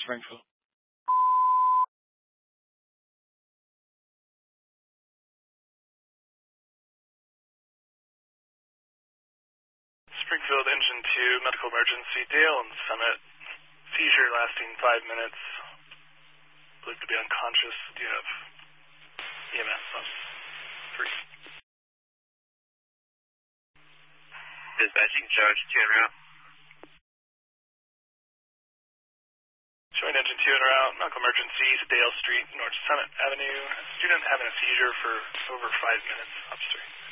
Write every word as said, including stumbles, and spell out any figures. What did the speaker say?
Springfield. Springfield Engine two, medical emergency, Dale and Summit. Seizure lasting five minutes. Believed to be unconscious. Do you have E M S on three? Dispatching charge two en route. Showing engine two en route, medical emergency, Dale Street, North Summit Avenue. Student having a seizure for over five minutes. Ops three.